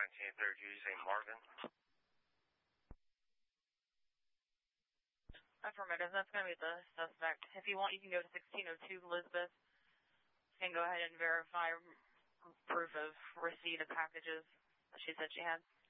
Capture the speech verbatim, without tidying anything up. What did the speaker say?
nineteen thirty, you say Marvin? Affirmative, that's going to be the suspect. If you want, you can go to sixteen oh two Elizabeth. You can go ahead and verify proof of receipt of packages that she said she had.